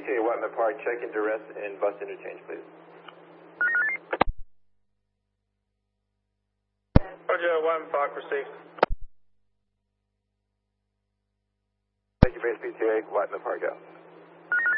PTA Whiteman Park, check in duress and bus interchange, please. Roger, Whiteman Park, received. Thank you, base PTA Whiteman Park, go.